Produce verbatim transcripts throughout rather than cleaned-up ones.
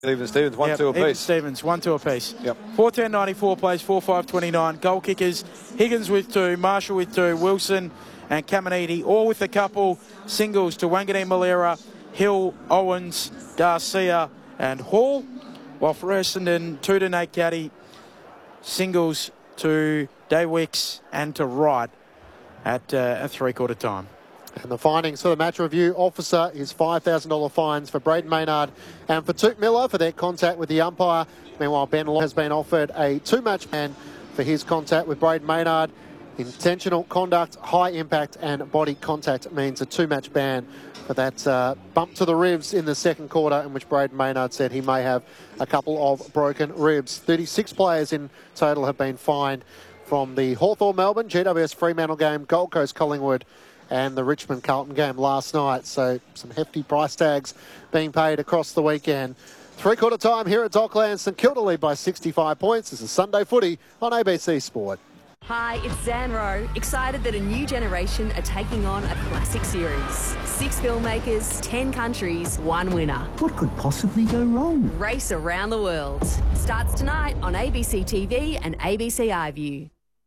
Even Stevens, one, yep, two even apiece. Stevens, one, two apiece. Yep. four ten ninety-four plays four five twenty-nine. Goal kickers, Higgins with two, Marshall with two, Wilson and Caminiti, all with a couple. Singles to Wanganeen Malera, Hill, Owens, Garcia and Hall. While for Essendon, two to Nate Caddy, singles to Daywicks and to Wright at uh, a three-quarter time. And the findings for the match review officer is five thousand dollars fines for Braden Maynard and for Toot Miller for their contact with the umpire. Meanwhile, Ben Long has been offered a two-match ban for his contact with Braden Maynard. Intentional conduct, high impact and body contact means a two-match ban for that uh, bump to the ribs in the second quarter, in which Braden Maynard said he may have a couple of broken ribs. thirty-six players in total have been fined from the Hawthorn Melbourne, G W S Fremantle game, Gold Coast Collingwood and the Richmond Carlton game last night. So some hefty price tags being paid across the weekend. Three-quarter time here at Docklands. St Kilda lead by sixty-five points. This is Sunday Footy on A B C Sport. Hi, it's Zan Rowe. Excited that a new generation are taking on a classic series. Six filmmakers, ten countries, one winner. What could possibly go wrong? Race around the world. Starts tonight on A B C T V and A B C iView.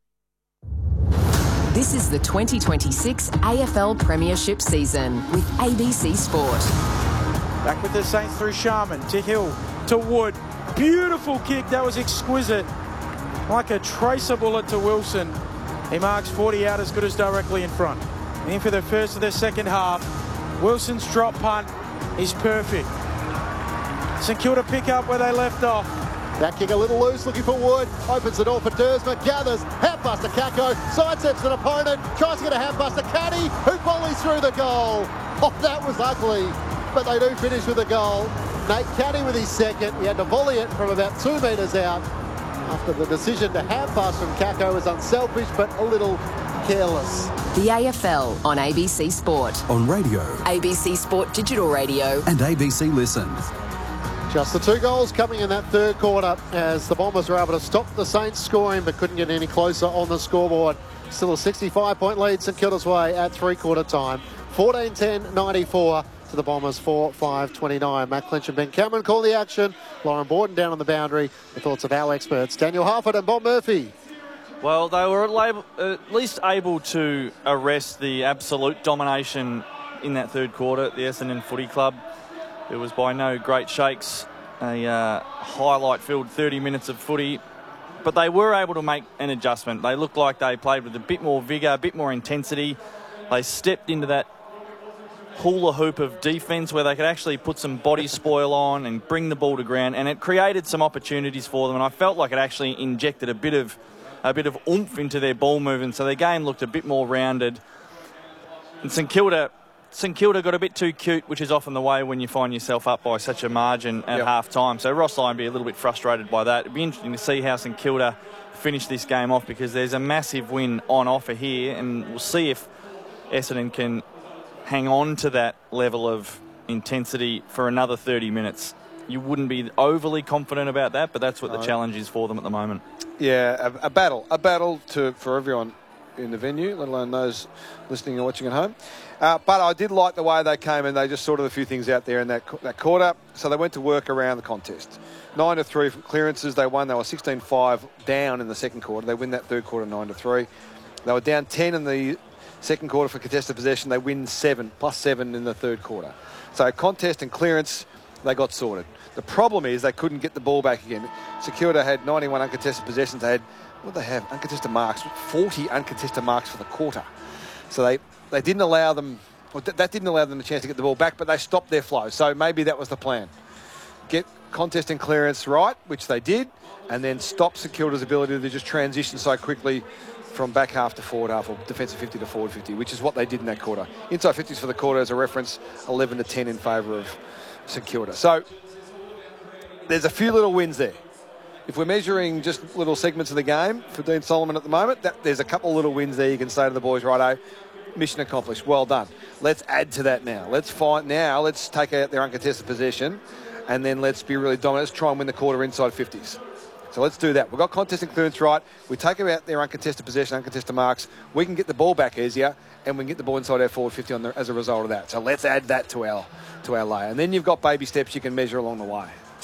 This is the twenty twenty-six A F L Premiership season with A B C Sport. Back with the Saints through Sharman, to Hill, to Wood. Beautiful kick, that was exquisite. Like a tracer bullet to Wilson. He marks forty out as good as directly in front. In for the first of the second half. Wilson's drop punt is perfect. St Kilda pick up where they left off. That kick a little loose, looking for Wood. Opens the door for Dersma, gathers, handbuster Kako, sidesteps an opponent, tries to get a handbuster Caddy, who volleys through the goal. Oh, that was ugly, but they do finish with a goal. Nate Caddy with his second. He had to volley it from about two metres out after the decision to handpass from Kako was unselfish but a little careless. The A F L on A B C Sport. On radio. A B C Sport Digital Radio. And A B C Listen. Just the two goals coming in that third quarter as the Bombers were able to stop the Saints scoring but couldn't get any closer on the scoreboard. Still a sixty-five point lead St Kilda's way at three-quarter time. fourteen ten ninety-four to the Bombers, four five twenty-nine. Matt Clinch and Ben Cameron call the action. Lauren Borden down on the boundary. The thoughts of our experts, Daniel Harford and Bob Murphy. Well, they were at least able to arrest the absolute domination in that third quarter at the Essendon Footy Club. It was by no great shakes a uh, highlight-filled thirty minutes of footy, but they were able to make an adjustment. They looked like they played with a bit more vigour, a bit more intensity. They stepped into that hula hoop of defence where they could actually put some body spoil on and bring the ball to ground, and it created some opportunities for them, and I felt like it actually injected a bit of a bit of oomph into their ball movement, so their game looked a bit more rounded. And St Kilda St Kilda got a bit too cute, which is often the way when you find yourself up by such a margin at yep. half-time. So Ross Lyon be a little bit frustrated by that. It'd be interesting to see how St Kilda finish this game off, because there's a massive win on offer here, and we'll see if Essendon can hang on to that level of intensity for another thirty minutes. You wouldn't be overly confident about that, but that's what the challenge is for them at the moment. Yeah, a, a battle. A battle to for everyone in the venue, let alone those listening and watching at home. Uh, but I did like the way they came and they just sorted a few things out there in that that quarter. So they went to work around the contest. nine to three from clearances. They won. They were sixteen five down in the second quarter. They win that third quarter nine to three. They were down ten in the second quarter for contested possession. They win seven, plus seven in the third quarter. So contest and clearance, they got sorted. The problem is they couldn't get the ball back again. St Kilda had ninety-one uncontested possessions. They had, what did they have? Uncontested marks. forty uncontested marks for the quarter. So they, they didn't allow them, well, th- that didn't allow them the chance to get the ball back, but they stopped their flow. So maybe that was the plan. Get contest and clearance right, which they did, and then stop St Kilda's ability to just transition so quickly from back half to forward half, or defensive fifty to forward fifty, which is what they did in that quarter. Inside fifties for the quarter as a reference, eleven to ten in favour of St Kilda. So there's a few little wins there. If we're measuring just little segments of the game for Dean Solomon at the moment, that, there's a couple of little wins there you can say to the boys, righto, mission accomplished, well done. Let's add to that now. Let's find now, let's take out their uncontested possession, and then let's be really dominant. Let's try and win the quarter inside fifties. So let's do that. We've got contest and clearance right. We take out their uncontested possession, uncontested marks. We can get the ball back easier, and we can get the ball inside our forward fifty on the, as a result of that. So let's add that to our to our layer. And then you've got baby steps you can measure along the way.